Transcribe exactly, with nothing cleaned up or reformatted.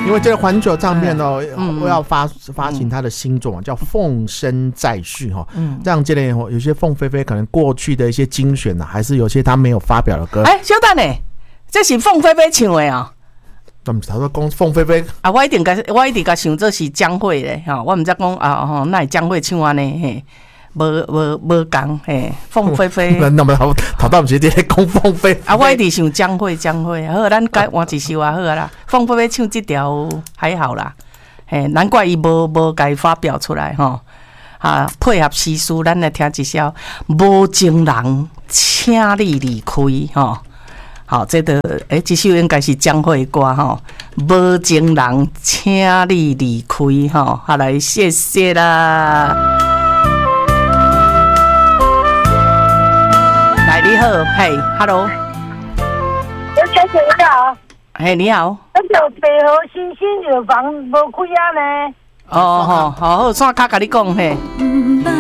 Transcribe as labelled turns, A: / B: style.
A: 因为这个环球唱片哦，嗯、要发发行他的新作、嗯、叫《凤声再续》哈，嗯，这样这类有些凤飞飞可能过去的一些精选呢、啊，还是有些他没有发表的歌。
B: 哎、欸，小等呢，这是凤飞飞唱的啊、喔。
A: 他们他说讲凤飞飞
B: 啊，我一定甲我一定甲想做是江蕙咧吼，我毋知讲啊吼，那是江蕙唱安尼嘿。无无无共嘿，凤飞飞。
A: 那么头头到毋是伫咧讲凤飞飞
B: 啊，我一直想江蕙江蕙，好，咱改换一首啊，好啦。凤飞飞唱这条还好啦，嘿，难怪伊无无甲伊发表出来吼。啊，配合诗词，咱来听一首《无情人，请你离开》吼。好，这个诶，这首应该是江蕙歌吼，《无情人，请你离开》吼。好来，谢谢啦。来，你好，嘿 ，Hello，
C: 小姐你好，
B: 嘿，你好，
C: 那个北河新兴药房无开啊呢？
B: 哦吼，好好，线卡甲你讲嘿。